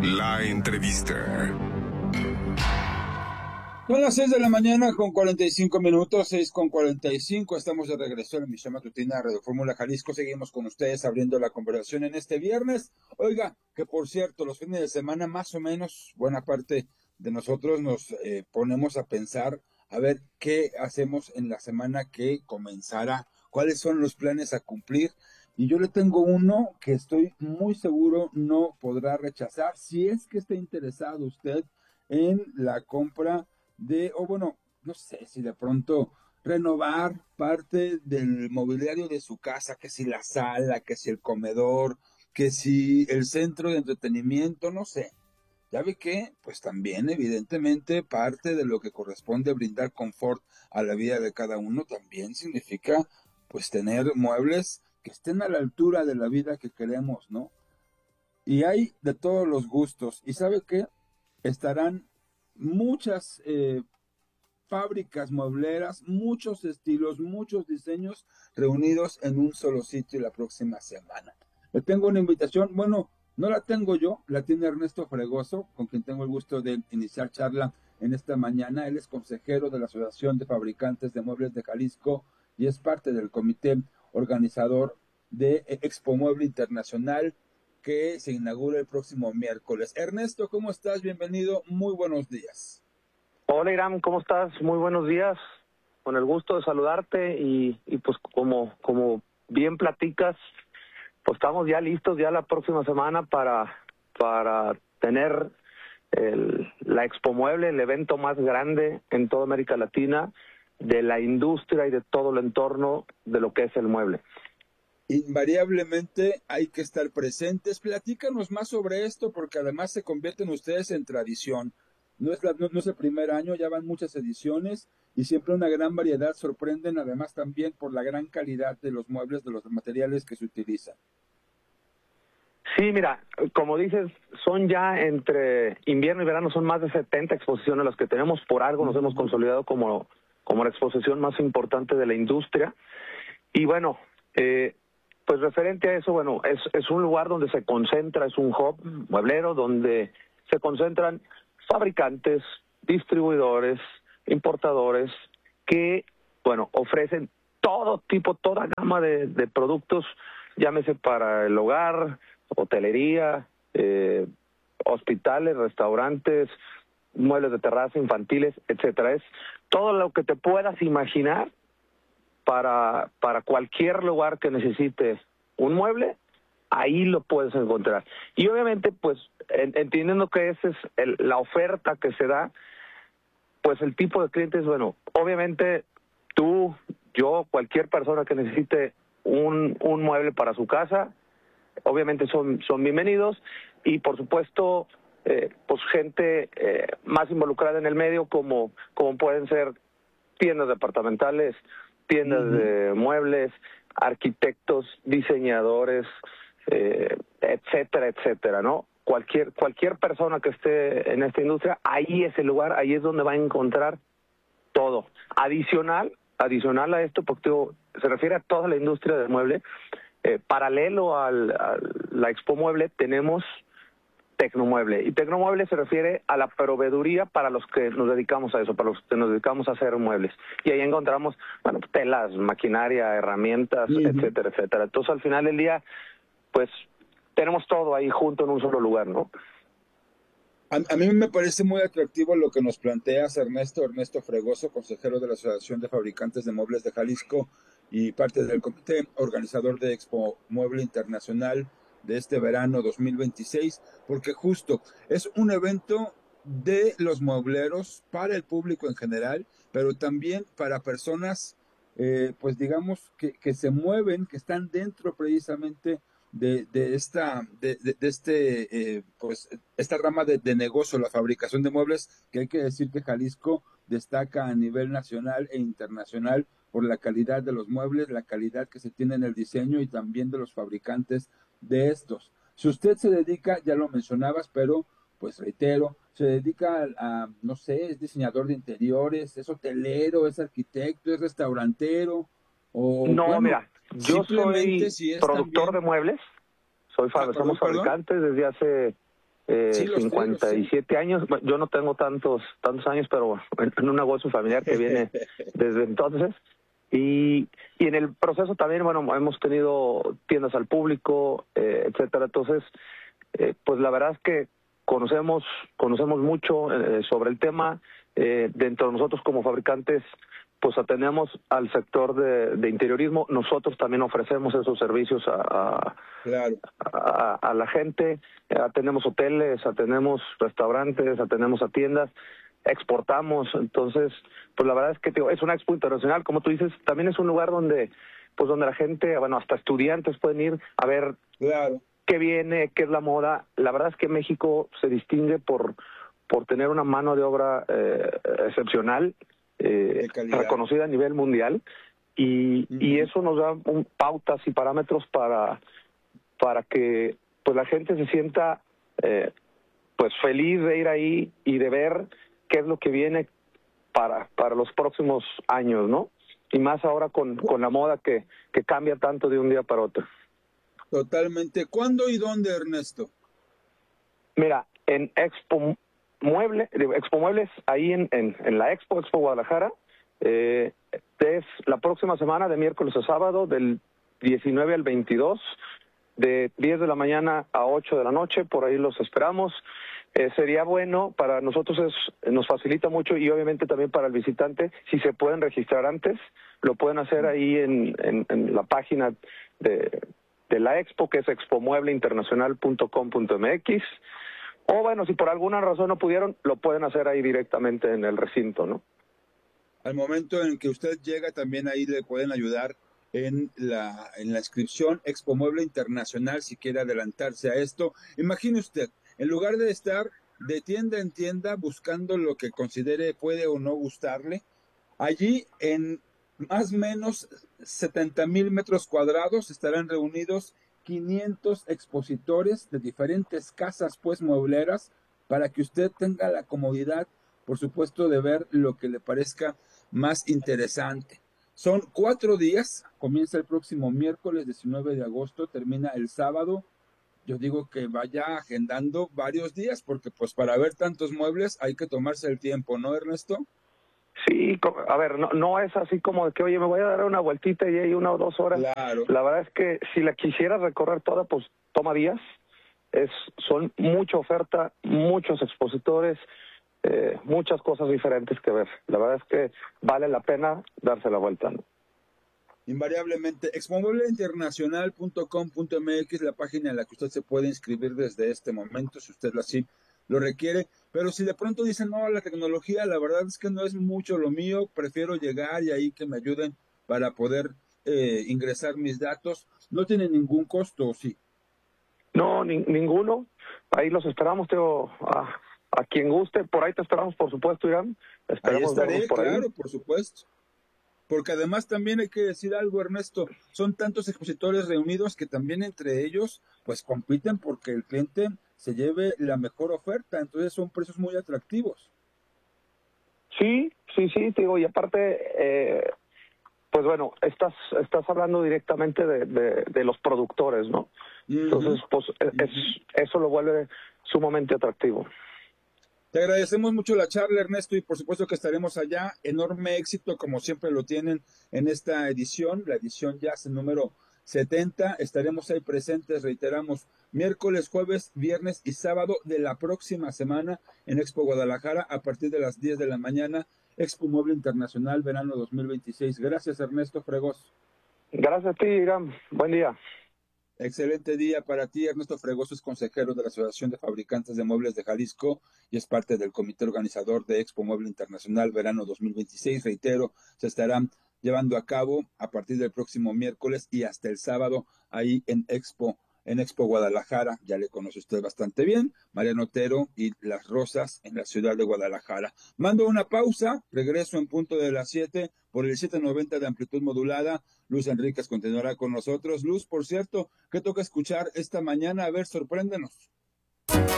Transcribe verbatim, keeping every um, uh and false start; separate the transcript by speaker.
Speaker 1: La entrevista.
Speaker 2: Son las seis de la mañana con cuarenta y cinco minutos, seis con cuarenta y cinco. Estamos de regreso en la emisión matutina de Radio Fórmula Jalisco. Seguimos con ustedes abriendo la conversación en este viernes. Oiga, que por cierto, los fines de semana más o menos, buena parte de nosotros nos eh, ponemos a pensar a ver qué hacemos en la semana que comenzará, cuáles son los planes a cumplir. Y yo le tengo uno que estoy muy seguro no podrá rechazar si es que está interesado usted en la compra de, o bueno, no sé si de pronto renovar parte del mobiliario de su casa, que si la sala, que si el comedor, que si el centro de entretenimiento, no sé. Ya ve que, pues también evidentemente parte de lo que corresponde brindar confort a la vida de cada uno también significa pues tener muebles que estén a la altura de la vida que queremos, ¿no? Y hay de todos los gustos. ¿Y sabe qué? Estarán muchas eh, fábricas muebleras, muchos estilos, muchos diseños reunidos en un solo sitio la próxima semana. Le tengo una invitación, bueno, no la tengo yo, la tiene Ernesto Fregoso, con quien tengo el gusto de iniciar charla en esta mañana. Él es consejero de la Asociación de Fabricantes de Muebles de Jalisco y es parte del comité organizador de Expo Mueble Internacional que se inaugura el próximo miércoles. Ernesto, ¿cómo estás? Bienvenido, muy buenos días.
Speaker 3: Hola Iram, ¿cómo estás? Muy buenos días, con el gusto de saludarte y, y pues como, como bien platicas, pues estamos ya listos ya la próxima semana para, para tener el, la Expo Mueble, el evento más grande en toda América Latina de la industria y de todo el entorno de lo que es el mueble.
Speaker 2: Invariablemente hay que estar presentes. Platícanos más sobre esto porque además se convierten ustedes en tradición. No es, la, no, no es el primer año, ya van muchas ediciones y siempre una gran variedad. Sorprenden además también por la gran calidad de los muebles, de los materiales que se utilizan.
Speaker 3: Sí, mira, como dices, son ya entre invierno y verano, son más de setenta exposiciones las que tenemos. Por algo nos hemos consolidado como, como la exposición más importante de la industria. Y bueno, eh, pues referente a eso, bueno, es, es un lugar donde se concentra, es un hub mueblero donde se concentran fabricantes, distribuidores, importadores, que, bueno, ofrecen todo tipo, toda gama de, de productos, llámese para el hogar, hotelería, eh, hospitales, restaurantes, muebles de terraza, infantiles, etcétera. Es todo lo que te puedas imaginar para, para cualquier lugar que necesite un mueble, ahí lo puedes encontrar. Y obviamente, pues, en, entendiendo que esa es el, la oferta que se da, pues el tipo de clientes, bueno, obviamente tú, yo, cualquier persona que necesite un, un mueble para su casa, obviamente son, son bienvenidos y por supuesto, eh, pues gente eh, más involucrada en el medio como, como pueden ser tiendas departamentales, tiendas uh-huh. de muebles, arquitectos, diseñadores, eh, etcétera, etcétera, ¿no? Cualquier cualquier persona que esté en esta industria, ahí es el lugar, ahí es donde va a encontrar todo. Adicional, adicional a esto, porque digo, se refiere a toda la industria del mueble, eh, paralelo al, a la Expo Mueble tenemos Tecnomueble. Y Tecnomueble se refiere a la proveeduría para los que nos dedicamos a eso, para los que nos dedicamos a hacer muebles. Y ahí encontramos, bueno, telas, maquinaria, herramientas, uh-huh. etcétera, etcétera. Entonces, al final del día, pues, tenemos todo ahí junto en un solo lugar, ¿no?
Speaker 2: A, a mí me parece muy atractivo lo que nos planteas, Ernesto, Ernesto Fregoso, consejero de la Asociación de Fabricantes de Muebles de Jalisco y parte del comité organizador de Expo Mueble Internacional de este verano dos mil veintiséis, porque justo es un evento de los muebleros para el público en general, pero también para personas, eh, pues digamos, que, que se mueven, que están dentro precisamente de, de esta, de, de, de este, eh, pues, esta rama de, de negocio, la fabricación de muebles, que hay que decir que Jalisco destaca a nivel nacional e internacional por la calidad de los muebles, la calidad que se tiene en el diseño y también de los fabricantes de estos. Si usted se dedica, ya lo mencionabas, pero pues reitero, se dedica a, a, no sé, es diseñador de interiores, es hotelero, es arquitecto, es restaurantero, o
Speaker 3: no,
Speaker 2: bueno,
Speaker 3: mira, yo soy
Speaker 2: si es
Speaker 3: productor
Speaker 2: también...
Speaker 3: de muebles, soy
Speaker 2: ah,
Speaker 3: somos
Speaker 2: perdón,
Speaker 3: fabricantes
Speaker 2: perdón.
Speaker 3: desde hace eh,
Speaker 2: Sí, los
Speaker 3: cincuenta y siete años. Bueno, yo no tengo tantos tantos años, pero en, en un negocio familiar que viene desde entonces. Y, y en el proceso también, bueno, hemos tenido tiendas al público, eh, etcétera. Entonces, eh, pues la verdad es que conocemos conocemos mucho eh, sobre el tema. Eh, dentro de nosotros como fabricantes, pues atendemos al sector de, de interiorismo. Nosotros también ofrecemos esos servicios a, a,
Speaker 2: claro.
Speaker 3: a, a la gente. Eh, atendemos hoteles, atendemos restaurantes, atendemos a tiendas, exportamos. Entonces, pues la verdad es que tío, es una expo internacional, como tú dices. También es un lugar donde, pues donde la gente, bueno, hasta estudiantes pueden ir a ver
Speaker 2: Claro.
Speaker 3: qué viene, qué es la moda. La verdad es que México se distingue por por tener una mano de obra eh, excepcional, eh, reconocida a nivel mundial, y, uh-huh. y eso nos da un, pautas y parámetros para para que pues la gente se sienta eh, pues feliz de ir ahí y de ver qué es lo que viene para para los próximos años, ¿no? Y más ahora con, con la moda que, que cambia tanto de un día para otro.
Speaker 2: Totalmente. ¿Cuándo y dónde, Ernesto?
Speaker 3: Mira, en Expo Mueble, Expo Muebles, ahí en, en, en la Expo, Expo Guadalajara, eh, es la próxima semana, de miércoles a sábado, del diecinueve al veintidós, de diez de la mañana a ocho de la noche, por ahí los esperamos. Eh, sería bueno, para nosotros es, nos facilita mucho, y obviamente también para el visitante, si se pueden registrar antes, lo pueden hacer ahí en, en, en la página de, de la Expo, que es expo mueble internacional punto com punto m x. O bueno, si por alguna razón no pudieron, lo pueden hacer ahí directamente en el recinto, ¿no?
Speaker 2: Al momento en que usted llega, también ahí le pueden ayudar en la, en la inscripción Expo Mueble Internacional, si quiere adelantarse a esto. Imagine usted, en lugar de estar de tienda en tienda buscando lo que considere puede o no gustarle, allí en más o menos setenta mil metros cuadrados estarán reunidos quinientos expositores de diferentes casas pues muebleras, para que usted tenga la comodidad, por supuesto, de ver lo que le parezca más interesante. Son cuatro días, comienza el próximo miércoles diecinueve de agosto, termina el sábado. Yo digo que vaya agendando varios días, porque pues para ver tantos muebles hay que tomarse el tiempo, ¿no, Ernesto?
Speaker 3: Sí, a ver, no, no es así como de que, oye, me voy a dar una vueltita y hay una o dos horas.
Speaker 2: Claro.
Speaker 3: La verdad es que si la quisieras recorrer toda, pues toma días. Es, son mucha oferta, muchos expositores, eh, muchas cosas diferentes que ver. La verdad es que vale la pena darse la vuelta, ¿no?
Speaker 2: Invariablemente, expo mueble internacional punto com punto m x, la página en la que usted se puede inscribir desde este momento, si usted así lo requiere. Pero si de pronto dicen, no, la tecnología, la verdad es que no es mucho lo mío, prefiero llegar y ahí que me ayuden para poder eh, ingresar mis datos, ¿no tiene ningún costo o sí?
Speaker 3: No, ni, ninguno. Ahí los esperamos, Teo, a, a quien guste. Por ahí te esperamos, por supuesto, Irán. Esperamos
Speaker 2: ahí estaré,
Speaker 3: por
Speaker 2: claro,
Speaker 3: ahí.
Speaker 2: por supuesto. Porque además también hay que decir algo, Ernesto, son tantos expositores reunidos que también entre ellos pues compiten porque el cliente se lleve la mejor oferta, entonces son precios muy atractivos.
Speaker 3: Sí, sí, sí, te digo, y aparte, eh, pues bueno, estás estás hablando directamente de, de, de los productores, ¿no? Uh-huh. Entonces, pues uh-huh. es, eso lo vuelve sumamente atractivo.
Speaker 2: Te agradecemos mucho la charla, Ernesto, y por supuesto que estaremos allá. Enorme éxito, como siempre lo tienen en esta edición, la edición ya es el número setenta. Estaremos ahí presentes, reiteramos, miércoles, jueves, viernes y sábado de la próxima semana en Expo Guadalajara a partir de las diez de la mañana. Expo Mueble Internacional, verano dos mil veintiséis. Gracias, Ernesto Fregoso.
Speaker 3: Gracias a ti, Irán. Buen día.
Speaker 2: Excelente día para ti. Ernesto Fregoso es consejero de la Asociación de Fabricantes de Muebles de Jalisco y es parte del comité organizador de Expo Mueble Internacional Verano dos mil veintiséis. Reitero, se estarán llevando a cabo a partir del próximo miércoles y hasta el sábado ahí en Expo, en Expo Guadalajara. Ya le conoce usted bastante bien, Mariano Otero y Las Rosas en la ciudad de Guadalajara. Mando una pausa, regreso en punto de las siete por el setecientos noventa de amplitud modulada. Luz Enríquez continuará con nosotros. Luz, por cierto, ¿qué toca escuchar esta mañana? A ver, sorpréndenos.